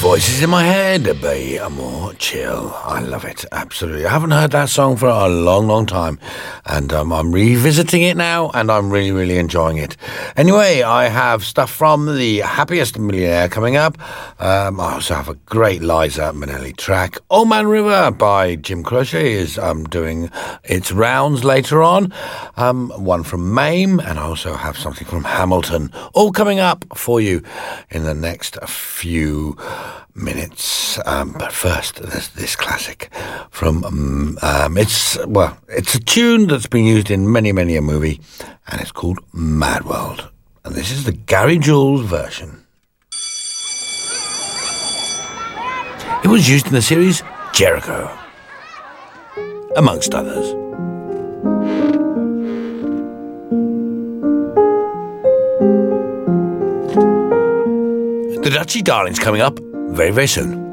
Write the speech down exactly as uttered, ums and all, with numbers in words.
Voices in My Head by More Chill. I love it, absolutely. I haven't heard that song for a long, long time, and um, I'm revisiting it now, and I'm really, really enjoying it. Anyway, I have stuff from The Happiest Millionaire coming up. Um, I also have a great Liza Minnelli track. Old Man River by Jim Croce is um, doing its rounds later on. Um, one from Mame, and I also have something from Hamilton, all coming up for you in the next few minutes. Um, but first, there's this classic from um, um, it's well, it's a tune that's been used in many, many a movie, and it's called Mad World, and this is the Gary Jules version. It was used in the series Jericho, amongst others. The Dutchy Darlings coming up very, very soon.